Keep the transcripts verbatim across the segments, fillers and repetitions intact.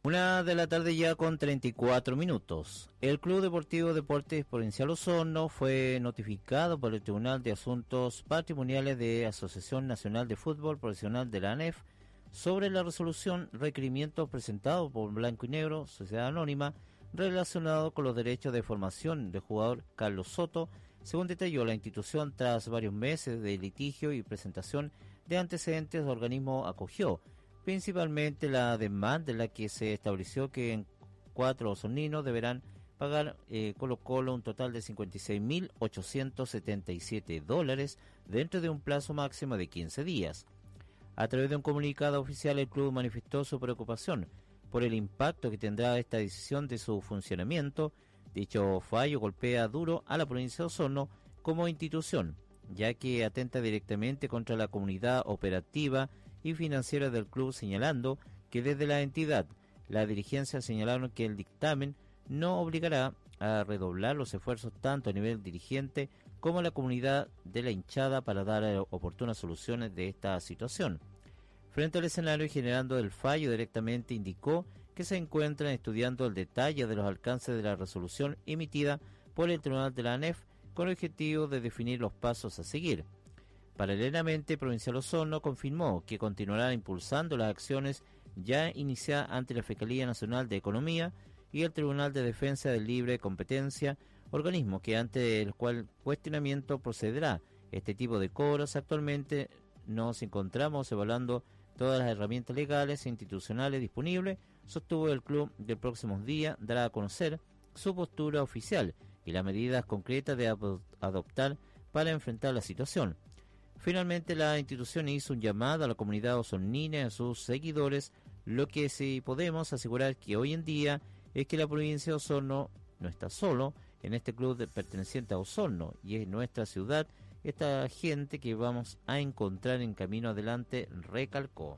Una de la tarde ya con treinta y cuatro minutos. El Club Deportivo Deportes Provincial Osorno fue notificado por el Tribunal de Asuntos Patrimoniales de Asociación Nacional de Fútbol Profesional de la ANEF sobre la resolución requerimiento presentado por Blanco y Negro, Sociedad Anónima, relacionado con los derechos de formación del jugador Carlos Soto, según detalló la institución tras varios meses de litigio y presentación de antecedentes. El organismo acogió principalmente la demanda en la que se estableció que en cuatro osorninos deberán pagar eh, Colo Colo un total de cincuenta y seis mil ochocientos setenta y siete dólares dentro de un plazo máximo de quince días. A través de un comunicado oficial, el club manifestó su preocupación por el impacto que tendrá esta decisión de su funcionamiento. Dicho fallo golpea duro a la provincia de Osorno como institución, ya que atenta directamente contra la comunidad operativa y financiera del club, señalando que desde la entidad, la dirigencia señalaron que el dictamen no obligará a redoblar los esfuerzos tanto a nivel dirigente como a la comunidad de la hinchada para dar oportunas soluciones de esta situación. Frente al escenario y generando el fallo directamente, indicó que se encuentran estudiando el detalle de los alcances de la resolución emitida por el Tribunal de la ANEF con el objetivo de definir los pasos a seguir. Paralelamente, Provincial Osorno confirmó que continuará impulsando las acciones ya iniciadas ante la Fiscalía Nacional de Economía y el Tribunal de Defensa de Libre Competencia, organismo que ante el cual cuestionamiento procederá este tipo de cobros. Actualmente nos encontramos evaluando todas las herramientas legales e institucionales disponibles, sostuvo el club. Del próximo día dará a conocer su postura oficial y las medidas concretas de adoptar para enfrentar la situación. Finalmente, la institución hizo un llamado a la comunidad osornina y a sus seguidores, lo que sí podemos asegurar que hoy en día es que la provincia de Osorno no está solo en este club de perteneciente a Osorno, y es nuestra ciudad esta gente que vamos a encontrar en camino adelante, recalcó.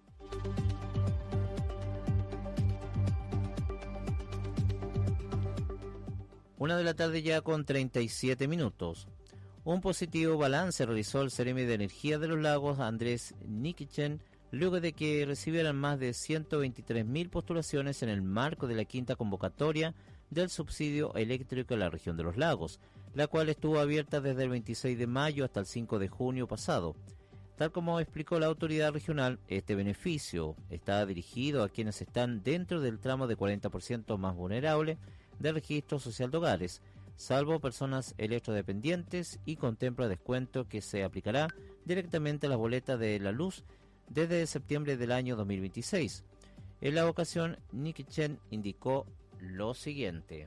Una de la tarde ya con treinta y siete minutos. Un positivo balance realizó el Seremi de Energía de los Lagos, Andrés Nikichen, luego de que recibieran más de ciento veintitrés mil postulaciones en el marco de la quinta convocatoria del subsidio eléctrico en la región de los lagos, la cual estuvo abierta desde el veintiséis de mayo hasta el cinco de junio pasado. Tal como explicó la autoridad regional, este beneficio está dirigido a quienes están dentro del tramo de cuarenta por ciento más vulnerable del registro social de hogares, salvo personas electrodependientes, y contempla descuento que se aplicará directamente a las boletas de la luz desde septiembre del año dos mil veintiséis. En la ocasión, Nikichen indicó lo siguiente.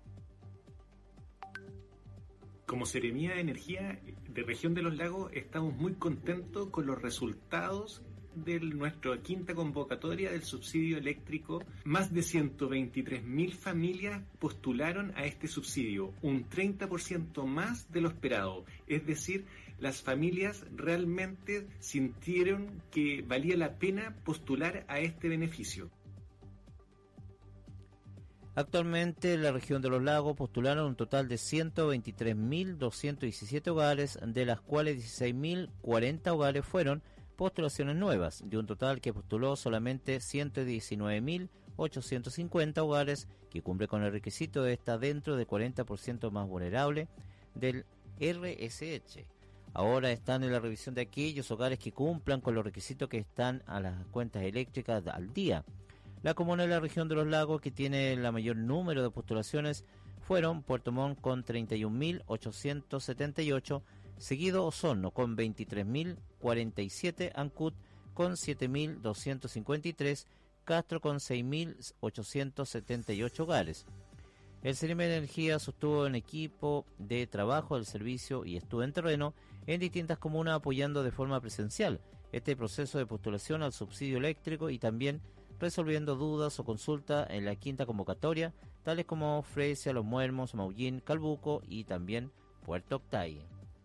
Como Seremía de Energía de Región de los Lagos estamos muy contentos con los resultados de nuestra quinta convocatoria del subsidio eléctrico. Más de ciento veintitrés mil familias postularon a este subsidio, un treinta por ciento más de lo esperado. Es decir, las familias realmente sintieron que valía la pena postular a este beneficio. Actualmente en la región de los lagos postularon un total de ciento veintitrés mil doscientos diecisiete hogares, de las cuales dieciséis mil cuarenta hogares fueron postulaciones nuevas, de un total que postuló solamente ciento diecinueve mil ochocientos cincuenta hogares, que cumple con el requisito de estar dentro del cuarenta por ciento más vulnerable del R S H. Ahora están en la revisión de aquellos hogares que cumplan con los requisitos que están a las cuentas eléctricas al día. La comuna de la región de los lagos que tiene el mayor número de postulaciones fueron Puerto Montt con treinta y un mil ochocientos setenta y ocho, seguido Osorno con veintitrés mil cuarenta y siete, Ancud con siete mil doscientos cincuenta y tres, Castro con seis mil ochocientos setenta y ocho hogares. El Seremi de Energía sostuvo un equipo de trabajo del servicio y estuvo en terreno en distintas comunas apoyando de forma presencial este proceso de postulación al subsidio eléctrico y también resolviendo dudas o consultas en la quinta convocatoria, tales como Fresia, Los Muermos, Maullín, Calbuco y también Puerto Octay.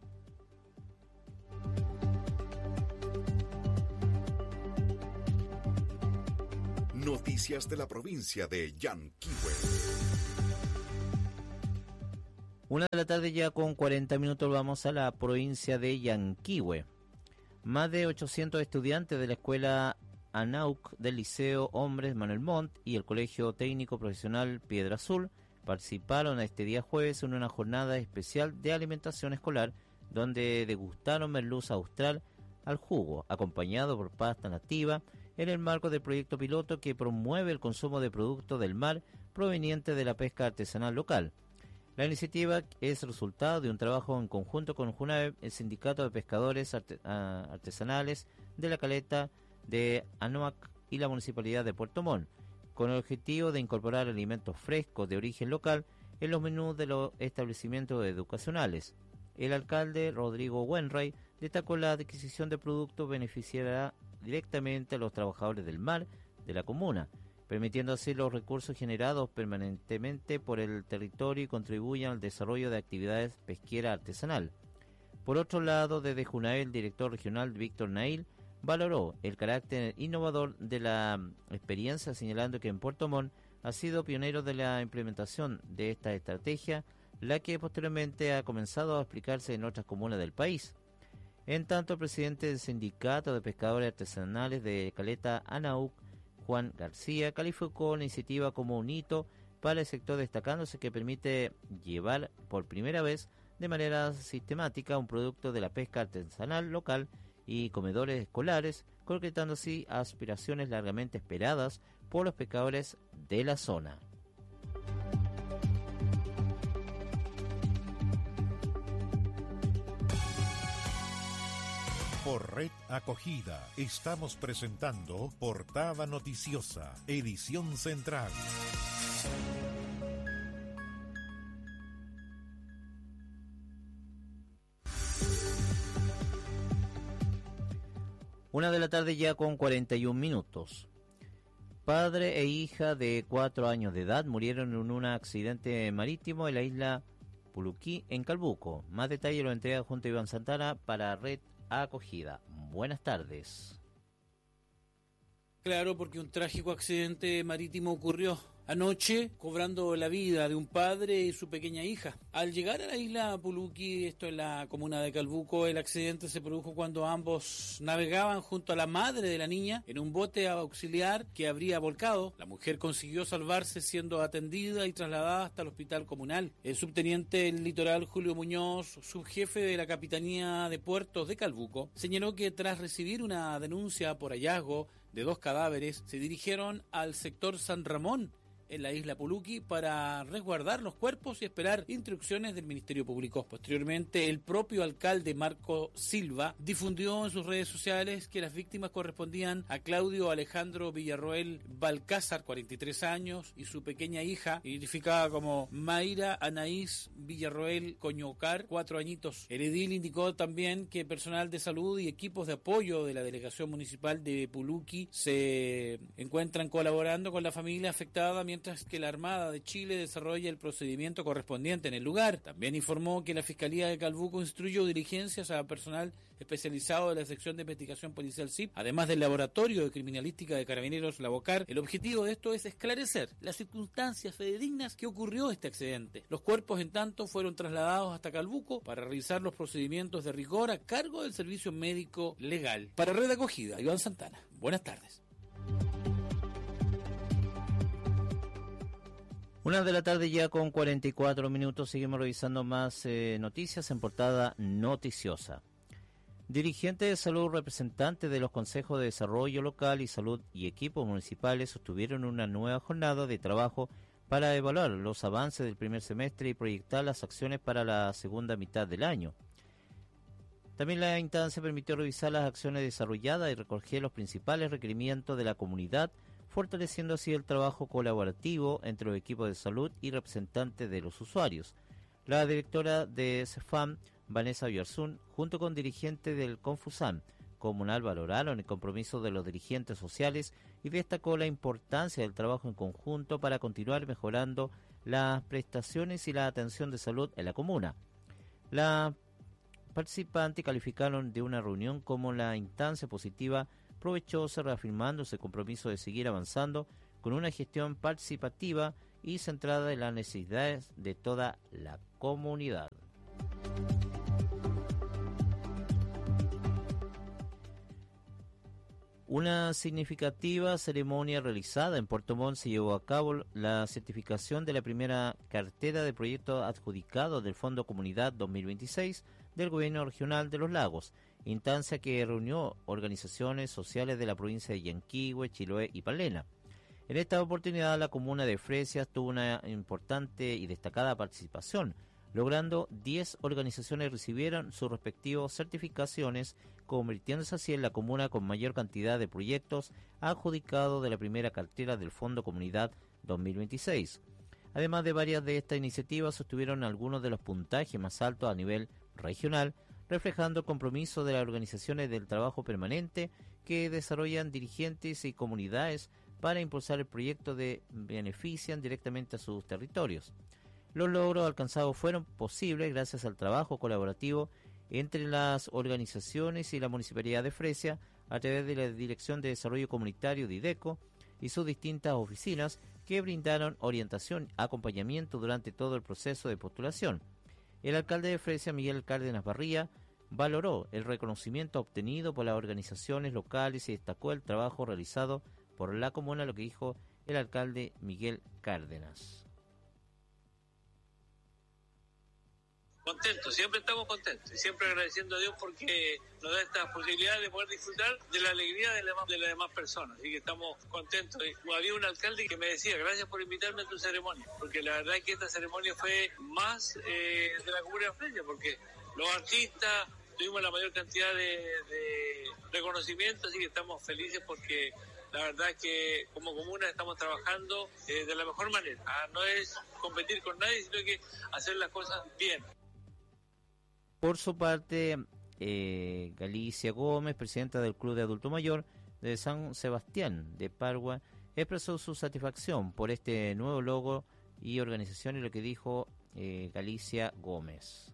Noticias de la provincia de Yanquihue. Una de la tarde ya con cuarenta minutos vamos a la provincia de Yanquihue. Más de ochocientos estudiantes de la escuela ANAUC del Liceo Hombres Manuel Montt y el Colegio Técnico Profesional Piedra Azul participaron este día jueves en una jornada especial de alimentación escolar donde degustaron merluza austral al jugo, acompañado por pasta nativa, en el marco del proyecto piloto que promueve el consumo de productos del mar provenientes de la pesca artesanal local. La iniciativa es resultado de un trabajo en conjunto con JUNAEP, el Sindicato de Pescadores Arte- Artesanales de la Caleta de ANAUC y la Municipalidad de Puerto Montt, con el objetivo de incorporar alimentos frescos de origen local en los menús de los establecimientos educacionales. El alcalde Rodrigo Wenray destacó la adquisición de productos beneficiará directamente a los trabajadores del mar de la comuna, permitiendo así los recursos generados permanentemente por el territorio y contribuyan al desarrollo de actividades pesquera artesanal. Por otro lado, desde JUNAEP, el director regional Víctor Nail valoró el carácter innovador de la experiencia, señalando que en Puerto Montt ha sido pionero de la implementación de esta estrategia, la que posteriormente ha comenzado a aplicarse en otras comunas del país. En tanto, el presidente del Sindicato de Pescadores Artesanales de Caleta ANAUC, Juan García, calificó la iniciativa como un hito para el sector, destacándose que permite llevar por primera vez de manera sistemática un producto de la pesca artesanal local y comedores escolares, concretando así aspiraciones largamente esperadas por los pescadores de la zona. Por Red Acogida estamos presentando Portada Noticiosa, edición central. Una de la tarde ya con cuarenta y un minutos. Padre e hija de cuatro años de edad murieron en un accidente marítimo en la isla Puluquí, en Calbuco. Más detalles lo entrega junto a Iván Santana para Red Acogida. Buenas tardes. Claro, porque un trágico accidente marítimo ocurrió anoche, cobrando la vida de un padre y su pequeña hija. Al llegar a la isla Puluquí, esto en la comuna de Calbuco, el accidente se produjo cuando ambos navegaban junto a la madre de la niña en un bote auxiliar que habría volcado. La mujer consiguió salvarse siendo atendida y trasladada hasta el hospital comunal. El subteniente del litoral Julio Muñoz, subjefe de la Capitanía de Puertos de Calbuco, señaló que tras recibir una denuncia por hallazgo de dos cadáveres, se dirigieron al sector San Ramón, en la isla Puluquí, para resguardar los cuerpos y esperar instrucciones del Ministerio Público. Posteriormente, el propio alcalde Marco Silva difundió en sus redes sociales que las víctimas correspondían a Claudio Alejandro Villarroel Balcázar, cuarenta y tres años, y su pequeña hija, identificada como Mayra Anaís Villarroel Coñocar, cuatro añitos. El edil indicó también que personal de salud y equipos de apoyo de la Delegación Municipal de Puluquí se encuentran colaborando con la familia afectada, mientras que la Armada de Chile desarrolla el procedimiento correspondiente en el lugar. También informó que la Fiscalía de Calbuco instruyó diligencias a personal especializado de la Sección de Investigación Policial S I P, además del Laboratorio de Criminalística de Carabineros Lavocar. El objetivo de esto es esclarecer las circunstancias fidedignas que ocurrió este accidente. Los cuerpos, en tanto, fueron trasladados hasta Calbuco para realizar los procedimientos de rigor a cargo del Servicio Médico Legal. Para Red Acogida, Iván Santana. Buenas tardes. Una de la tarde ya con cuarenta y cuatro minutos, seguimos revisando más eh, noticias en portada noticiosa. Dirigentes de salud, representantes de los consejos de desarrollo local y salud y equipos municipales sostuvieron una nueva jornada de trabajo para evaluar los avances del primer semestre y proyectar las acciones para la segunda mitad del año. También la instancia permitió revisar las acciones desarrolladas y recoger los principales requerimientos de la comunidad, fortaleciendo así el trabajo colaborativo entre los equipos de salud y representantes de los usuarios. La directora de CEFAM, Vanessa Oyarzún, junto con dirigentes del Confusam comunal, valoraron el compromiso de los dirigentes sociales y destacó la importancia del trabajo en conjunto para continuar mejorando las prestaciones y la atención de salud en la comuna. Las participantes calificaron de una reunión como la instancia positiva, provechosa, reafirmando ese compromiso de seguir avanzando con una gestión participativa y centrada en las necesidades de toda la comunidad. Una significativa ceremonia realizada en Puerto Montt se llevó a cabo la certificación de la primera cartera de proyectos adjudicados del Fondo Comunidad dos mil veintiséis del Gobierno Regional de los Lagos, instancia que reunió organizaciones sociales de la provincia de Yanquihue, Chiloé y Palena. En esta oportunidad, la comuna de Fresias tuvo una importante y destacada participación, logrando diez organizaciones recibieron sus respectivas certificaciones, convirtiéndose así en la comuna con mayor cantidad de proyectos adjudicados de la primera cartera del Fondo Comunidad dos mil veintiséis. Además de varias de estas iniciativas, sostuvieron algunos de los puntajes más altos a nivel regional, reflejando el compromiso de las organizaciones del trabajo permanente que desarrollan dirigentes y comunidades para impulsar el proyecto que benefician directamente a sus territorios. Los logros alcanzados fueron posibles gracias al trabajo colaborativo entre las organizaciones y la Municipalidad de Fresia a través de la Dirección de Desarrollo Comunitario de IDECO y sus distintas oficinas que brindaron orientación y acompañamiento durante todo el proceso de postulación. El alcalde de Fresia, Miguel Cárdenas Barría, valoró el reconocimiento obtenido por las organizaciones locales y destacó el trabajo realizado por la comuna, lo que dijo el alcalde Miguel Cárdenas. Contentos, siempre estamos contentos y siempre agradeciendo a Dios porque nos da esta posibilidad de poder disfrutar de la alegría de, la, de las demás personas, así que estamos contentos. Había un alcalde que me decía, gracias por invitarme a tu ceremonia, porque la verdad es que esta ceremonia fue más eh, de la comuna de Fresia, porque los artistas tuvimos la mayor cantidad de, de reconocimientos, así que estamos felices porque la verdad es que como comuna estamos trabajando eh, de la mejor manera. Ah, no es competir con nadie, sino que hacer las cosas bien. Por su parte, eh, Galicia Gómez, presidenta del Club de Adulto Mayor de San Sebastián de Pargua, expresó su satisfacción por este nuevo logo y organización y lo que dijo eh, Galicia Gómez.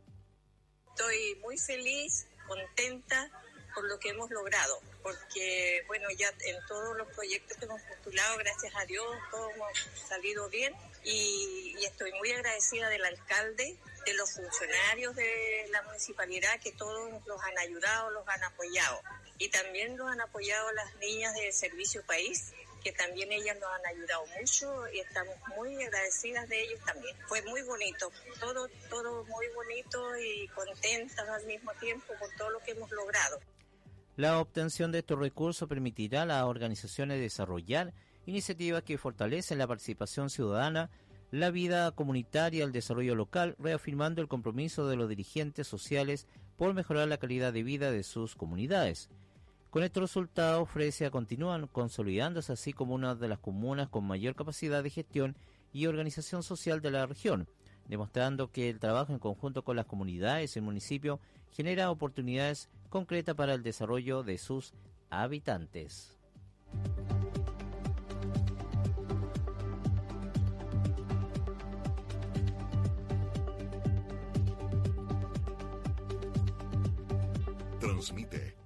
Estoy muy feliz, contenta por lo que hemos logrado, porque bueno, ya en todos los proyectos que hemos postulado, gracias a Dios, todos hemos salido bien y, y estoy muy agradecida del alcalde, de los funcionarios de la municipalidad que todos los han ayudado, los han apoyado y también los han apoyado las niñas de Servicio País, que también ellas nos han ayudado mucho y estamos muy agradecidas de ellos también. Fue muy bonito, todo, todo muy bonito y contentas al mismo tiempo por todo lo que hemos logrado. La obtención de estos recursos permitirá a las organizaciones desarrollar iniciativas que fortalecen la participación ciudadana, la vida comunitaria y el desarrollo local, reafirmando el compromiso de los dirigentes sociales por mejorar la calidad de vida de sus comunidades. Con estos resultados, Fresia continúan consolidándose así como una de las comunas con mayor capacidad de gestión y organización social de la región, demostrando que el trabajo en conjunto con las comunidades y el municipio genera oportunidades concretas para el desarrollo de sus habitantes. Transmite